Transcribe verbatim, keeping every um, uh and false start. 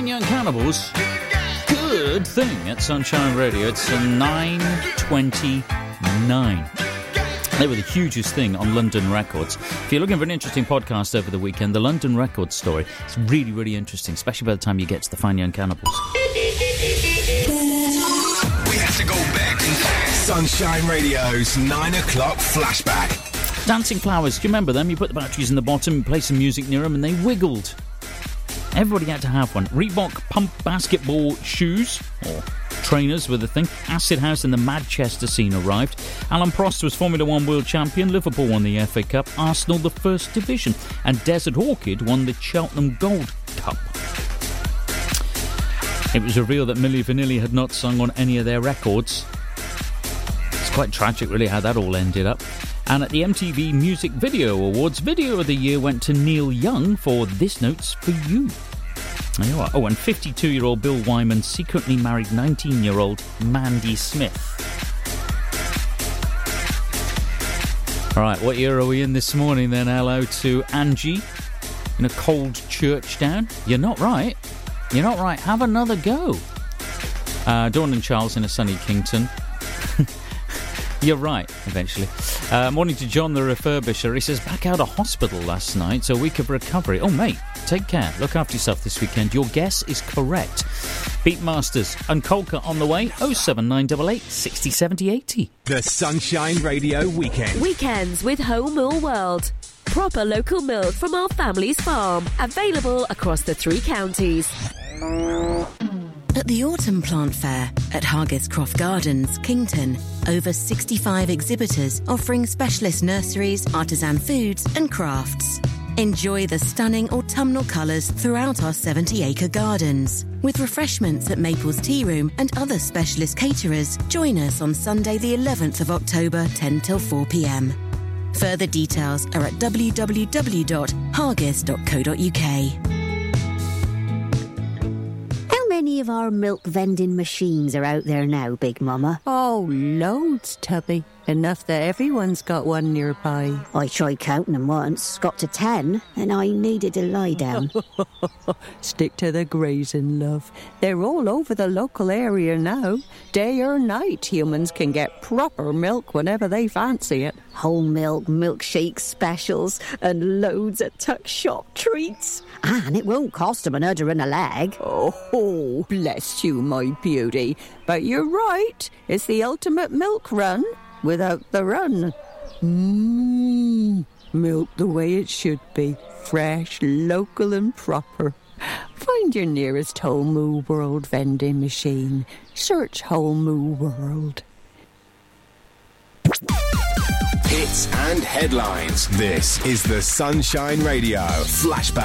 Fine Young Cannibals. Good thing at Sunshine Radio. It's a nine twenty-nine. They were the hugest thing on London Records. If you're looking for an interesting podcast over the weekend, the London Records story, it's really, really interesting, especially by the time you get to the Fine Young Cannibals. We have to go back in time. Sunshine Radio's nine o'clock flashback. Dancing Flowers, do you remember them? You put the batteries in the bottom, play some music near them, and they wiggled. Everybody had to have one. Reebok pump basketball shoes, or trainers were the thing. Acid House and the Manchester scene arrived. Alan Prost was Formula One world champion. Liverpool won the F A Cup. Arsenal the First Division. And Desert Orchid won the Cheltenham Gold Cup. It was revealed that Milli Vanilli had not sung on any of their records. It's quite tragic, really, how that all ended up. And at the M T V Music Video Awards, Video of the Year went to Neil Young for This Note's For You. There you are. Oh, and fifty-two-year-old Bill Wyman secretly married nineteen-year-old Mandy Smith. All right, what year are we in this morning then? Hello to Angie in a cold church down. You're not right. You're not right. Have another go. Uh, Dawn and Charles in a sunny Kington. You're right, eventually. Uh, morning to John the refurbisher. He says, back out of hospital last night, so a week of recovery. Oh, mate, take care. Look after yourself this weekend. Your guess is correct. Beatmasters and Colca on the way. oh seven nine eight eight, six oh seven oh, eight oh. The Sunshine Radio Weekend. Weekends with Whole Mill World. Proper local milk from our family's farm. Available across the three counties. At the Autumn Plant Fair at Hargis Croft Gardens, Kington, over sixty-five exhibitors offering specialist nurseries, artisan foods and crafts. Enjoy the stunning autumnal colours throughout our seventy-acre gardens. With refreshments at Maple's Tea Room and other specialist caterers, join us on Sunday the eleventh of October, ten till four p.m. Further details are at w w w dot hargis dot co dot u k. How many of our milk vending machines are out there now, Big Mama? Oh, loads, Tubby. Enough that everyone's got one nearby. I tried counting them once, got to ten, and I needed to lie down. Stick to the grazing, love. They're all over the local area now. Day or night, humans can get proper milk whenever they fancy it. Whole milk, milkshake specials, and loads of tuck shop treats. And it won't cost them an udder and a leg. Oh, bless you, my beauty. But you're right. It's the ultimate milk run. Without the run. Mmm, milk the way it should be. Fresh, local and proper. Find your nearest Whole Moo World vending machine. Search Whole Moo World. Hits and headlines. This is the Sunshine Radio Flashback.